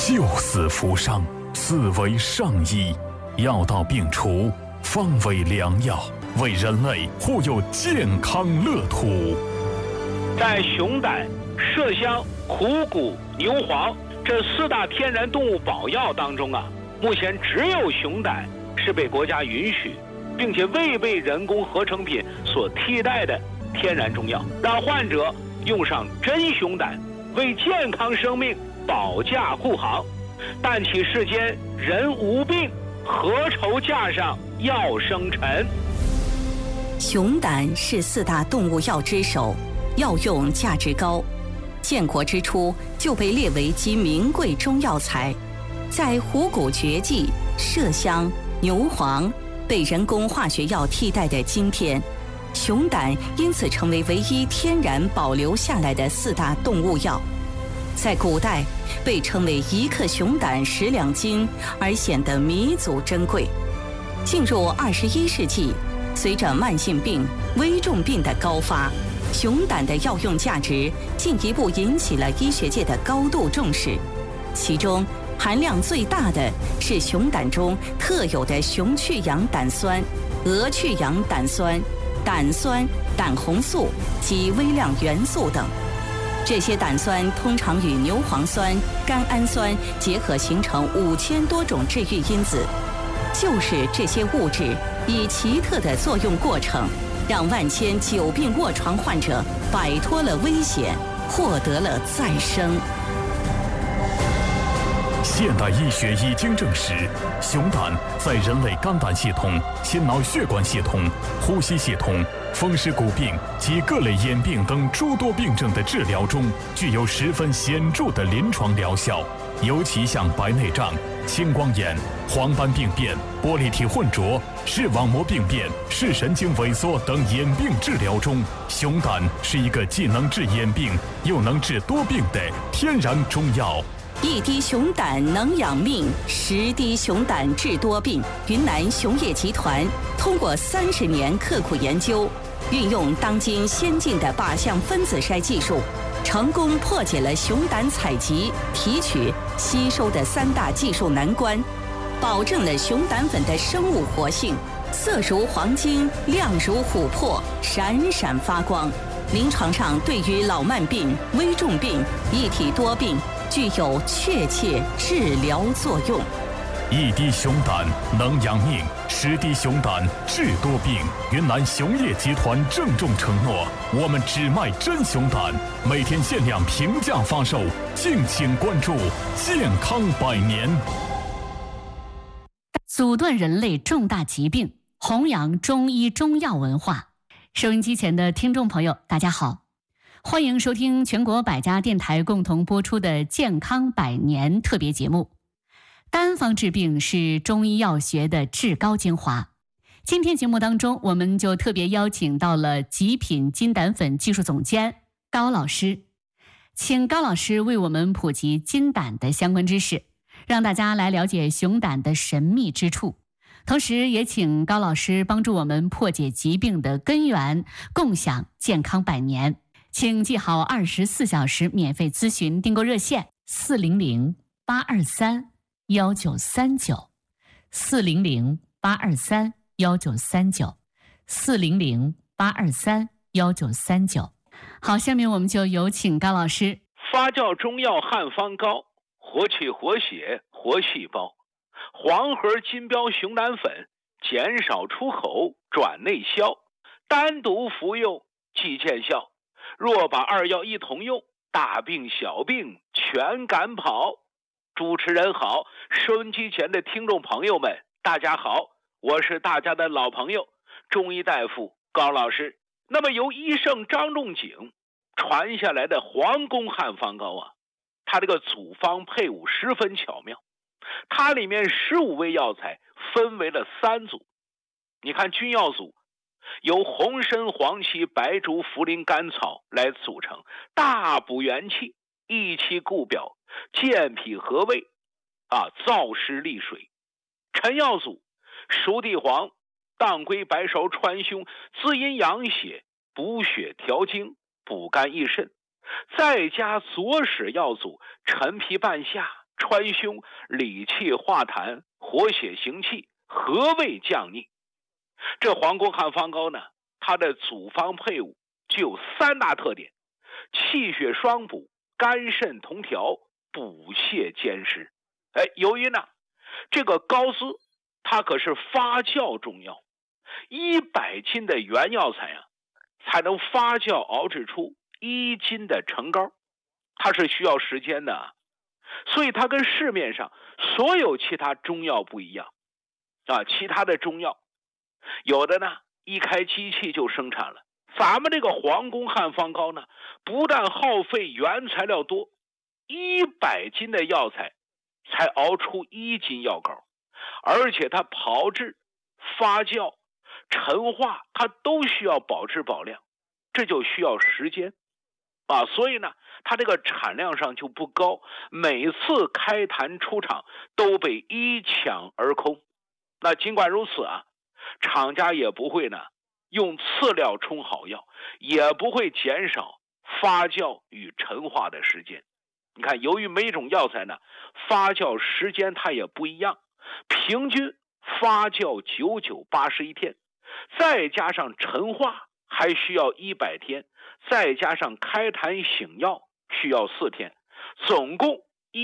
救死扶伤，此为上医，药到病除，方为良药，为人类护佑健康乐土。 在熊胆、麝香、虎骨、牛黄这4大天然动物保药当中啊，目前只有熊胆是被国家允许，并且未被人工合成品所替代的天然中药，让患者用上真熊胆，为健康生命保驾护航。但其世间人无病，何愁架上药生尘？ 熊胆是4大动物药之首，药用价值高，建国之初就被列为极名贵中药材。在虎骨绝迹、麝香、牛黄被人工化学药替代的今天，熊胆因此成为唯一天然保留下来的4大动物药。在古代被称为1克熊胆10两金，而显得弥足珍贵。进入21世纪，随着慢性病、危重病的高发，熊胆的药用价值进一步引起了医学界的高度重视。其中含量最大的是熊胆中特有的熊去氧胆酸、鹅去氧胆酸、胆酸、胆红素及微量元素等。这些胆酸通常与牛磺酸、甘氨酸结合，形成5000多种治愈因子。就是这些物质以奇特的作用过程，让万千久病卧床患者摆脱了危险，获得了再生。 现代医学已经证实，熊胆在人类肝胆系统、心脑血管系统、呼吸系统、风湿骨病及各类眼病等诸多病症的治疗中，具有十分显著的临床疗效。尤其像白内障、青光眼、黄斑病变、玻璃体混浊、视网膜病变、视神经萎缩等眼病治疗中，熊胆是一个既能治眼病又能治多病的天然中药。 1滴熊胆能养命，10滴熊胆治多病。云南熊业集团通过30年刻苦研究，运用当今先进的靶向分子筛技术，成功破解了熊胆采集、提取、吸收的3大技术难关，保证了熊胆粉的生物活性，色如黄金，亮如琥珀，闪闪发光。临床上对于老慢病、危重病、一体多病具有确切治疗作用。 1滴熊胆能养命，10滴熊胆治多病。云南熊业集团郑重承诺，我们只卖真熊胆，每天限量平价发售，敬请关注。健康100年， 阻断人类重大疾病，弘扬中医中药文化。收音机前的听众朋友，大家好，欢迎收听全国100家电台共同播出的健康100年特别节目。单方治病是中医药学的至高精华。今天节目当中，我们就特别邀请到了极品金胆粉技术总监高老师，请高老师为我们普及金胆的相关知识，让大家来了解熊胆的神秘之处。同时也请高老师帮助我们破解疾病的根源，共享健康100年。请记好24小时免费咨询订购热线400-823-1939 400-823-1939 400-823-1939。好，下面我们就有请高老师。 发酵中药汉方膏，活气活血活细胞。黄核金标熊胆粉，减少出口转内消，单独服用即见效。若把2药一同用，大病小病全赶跑。主持人好，收音机前的听众朋友们大家好，我是大家的老朋友中医大夫高老师。那么由医圣张仲景传下来的皇宫汉方膏啊，它这个组方配伍十分巧妙，它里面15味药材分为了3组。你看君药组由红参、黄芪、白术、茯苓、甘草来组成，大补元气，益气固表，健脾和胃燥湿利水。臣药组熟地黄、当归、白芍、川芎，滋阴养血，补血调经，补肝益肾。再加左使药组陈皮、半夏、 川芎、理气化痰、活血行气、和胃降逆。这黄宫汉方膏呢，它的组方配伍具有3大特点：气血双补、肝肾同调、补泻兼施。由于呢这个膏丝它可是发酵中药，100斤的原药材啊才能发酵熬制出1斤的成膏，它是需要时间的，所以它跟市面上所有其他中药不一样其他的中药有的呢一开机器就生产了，咱们这个黄宫汉方膏呢，不但耗费原材料多，100斤的药材才熬出1斤药膏，而且它炮制、发酵、陈化它都需要保质保量，这就需要时间所以呢它这个产量上就不高，每次开坛出厂都被一抢而空。那尽管如此厂家也不会呢用次料冲好药，也不会减少发酵与陈化的时间。你看，由于每种药材呢发酵时间它也不一样，平均发酵99、81天，再加上陈化还需要100天，再加上开坛醒药需要4天，总共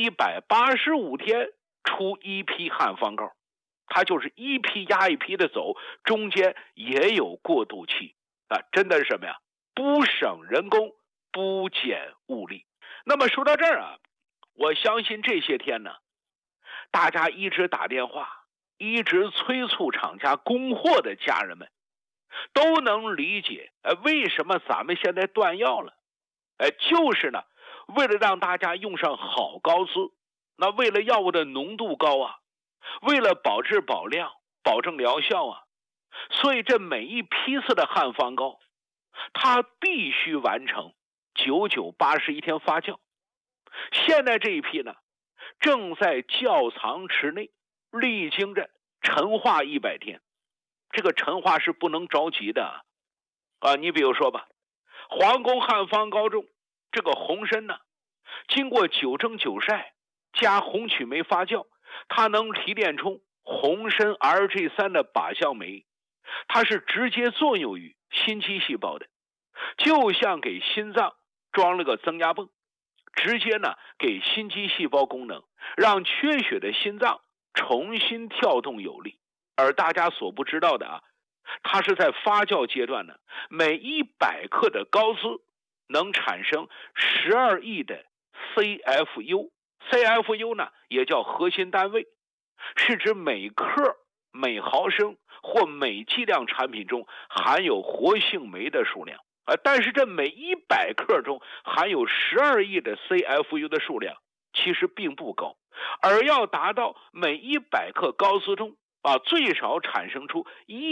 185天出1批汉方膏。它就是一批压一批的走，中间也有过渡期真的是什么呀？不省人工，不减物力。那么说到这儿我相信这些天呢，大家一直打电话，一直催促厂家供货的家人们，都能理解为什么咱们现在断药了。就是呢，为了让大家用上好膏丝，那为了药物的浓度高为了保质保量，保证疗效所以这每一批次的汉方膏，它必须完成99、81天发酵。现在这一批呢，正在窖藏池内，历经着陈化100天。这个陈化是不能着急的你比如说吧，黄宫汉方膏中这个红参呢，经过9蒸9晒加红曲霉发酵，它能提炼出红参 RG3 的靶向酶，它是直接作用于心肌细胞的，就像给心脏装了个增压泵，直接呢给心肌细胞功能，让缺血的心脏重新跳动有力。而大家所不知道的它是在发酵阶段呢，每100克的膏丝能产生12亿的 CFU。CFU 呢也叫核心单位，是指每克、每毫升或每剂量产品中含有活性酶的数量。但是这每100克中含有12亿的 CFU 的数量其实并不高，而要达到每100克膏丝中最少产生出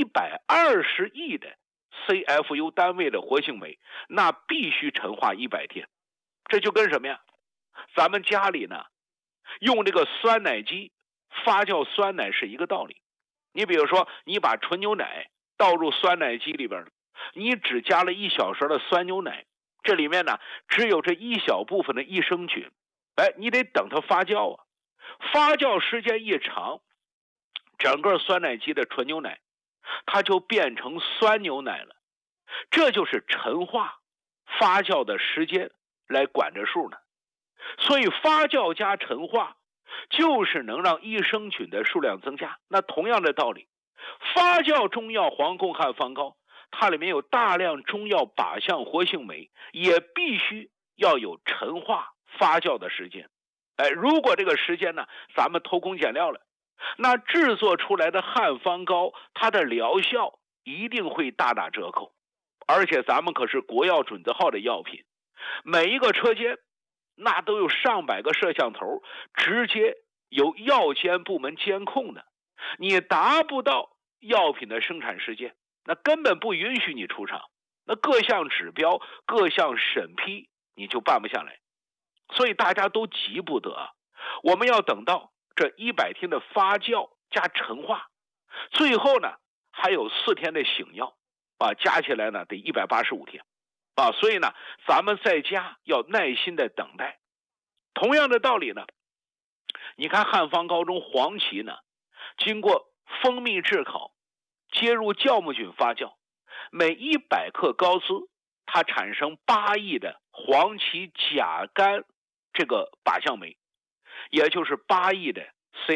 120亿的 CFU 单位的活性酶，那必须陈化100天。这就跟什么呀？咱们家里呢用这个酸奶机发酵酸奶是一个道理。你比如说，你把纯牛奶倒入酸奶机里边，你只加了1小勺的酸牛奶，这里面呢只有这一小部分的益生菌，你得等它发酵发酵时间一长，整个酸奶机的纯牛奶它就变成酸牛奶了。这就是陈化发酵的时间来管着数呢。所以发酵加陈化就是能让益生菌的数量增加。那同样的道理，发酵中药黄宫汉方膏，它里面有大量中药靶向活性酶，也必须要有陈化发酵的时间。如果这个时间呢咱们偷工减料了，那制作出来的汉方膏它的疗效一定会大打折扣。而且咱们可是国药准字号的药品，每一个车间那都有上百个摄像头，直接由药监部门监控的。你达不到药品的生产时间，那根本不允许你出厂，那各项指标、各项审批你就办不下来。所以大家都急不得我们要等到这100天的发酵加陈化，最后呢还有4天的醒药加起来呢得185天所以呢咱们在家要耐心的等待。同样的道理呢， 你看汉方膏中黄芪呢，经过蜂蜜炙烤，接入酵母菌发酵，每100克膏汁它产生8亿的黄芪甲苷这个靶向酶，也就是8亿的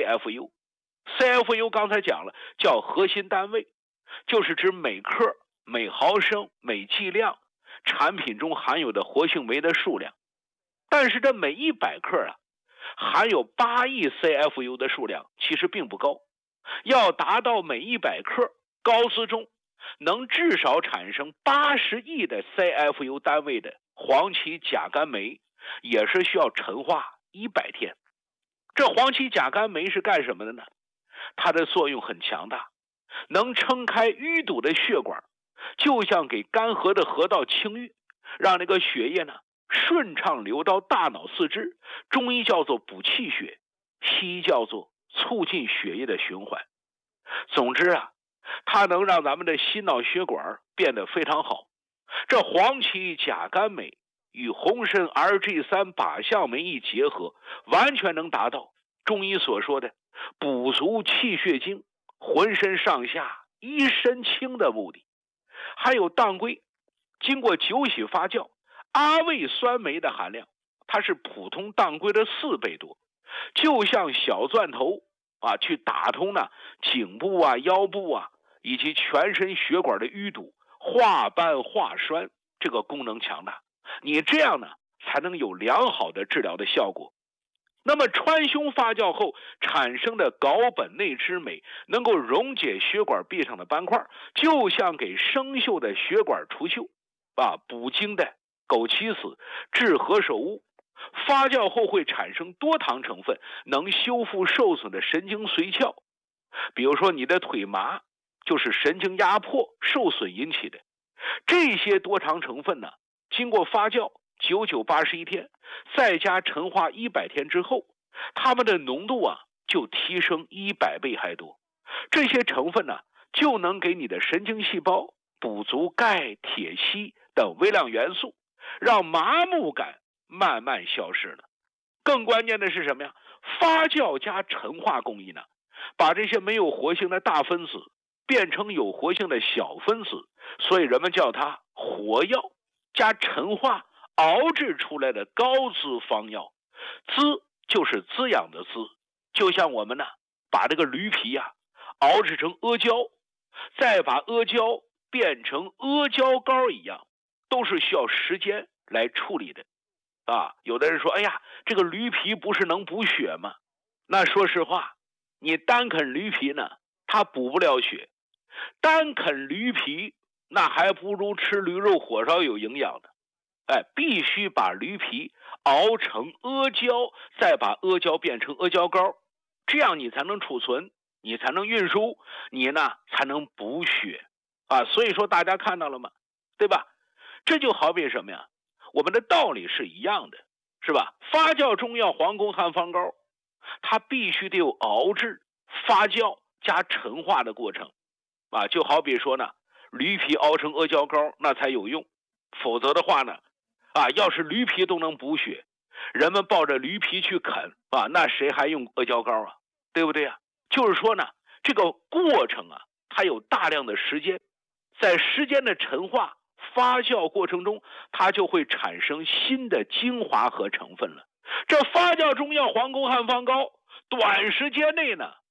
CFU。CFU 刚才讲了，叫核心单位，就是指每克、每毫升、每剂量产品中含有的活性酶的数量。但是这每100克啊，含有8亿 CFU 的数量其实并不高，要达到每100克膏汁中能至少产生80亿的 CFU 单位的黄芪甲苷酶，也是需要陈化100天。这黄芪甲苷酶是干什么的呢？它的作用很强大，能撑开淤堵的血管，就像给干涸的河道清淤，让那个血液呢顺畅流到大脑四肢。中医叫做补气血，西医叫做促进血液的循环。总之啊，它能让咱们的心脑血管变得非常好。这黄芪甲苷酶与红参 RG3 靶向酶一结合，完全能达到中医所说的补足气血精，浑身上下一身轻的目的。还有当归，经过酒洗发酵，阿魏酸酶的含量它是普通当归的4倍多，就像小钻头去打通呢颈部啊、腰部啊以及全身血管的淤堵，化斑化栓，这个功能强大。你这样呢才能有良好的治疗的效果。那么川芎发酵后产生的睾本内酯酶能够溶解血管壁上的斑块，就像给生锈的血管除锈补精的枸杞子、治何首乌。发酵后会产生多糖成分，能修复受损的神经髓鞘。比如说你的腿麻，就是神经压迫受损引起的。这些多糖成分呢，经过发酵99、81天，再加陈化100天之后，它们的浓度就提升100倍还多。这些成分呢，就能给你的神经细胞补足钙、铁、硒等微量元素，让麻木感慢慢消失了。更关键的是什么呀？发酵加陈化工艺呢，把这些没有活性的大分子变成有活性的小分子，所以人们叫它活药。加陈化熬制出来的高滋方药，滋就是滋养的滋，就像我们呢把这个驴皮熬制成阿胶，再把阿胶变成阿胶膏一样，都是需要时间来处理的有的人说，哎呀，这个驴皮不是能补血吗？那说实话，你单啃驴皮呢，它补不了血。单啃驴皮那还不如吃驴肉火烧有营养呢。必须把驴皮熬成阿胶，再把阿胶变成阿胶膏，这样你才能储存，你才能运输，你呢才能补血所以说大家看到了吗？对吧？这就好比什么呀？我们的道理是一样的，是吧？发酵中药黄宫汉方膏，它必须得有熬制、发酵加陈化的过程就好比说呢，驴皮熬成阿胶膏那才有用，否则的话呢要是驴皮都能补血，人们抱着驴皮去啃那谁还用阿胶膏对不对就是说呢，这个过程它有大量的时间，在时间的陈化发酵过程中，它就会产生新的精华和成分了。这发酵中药黄宫汉方膏短时间内呢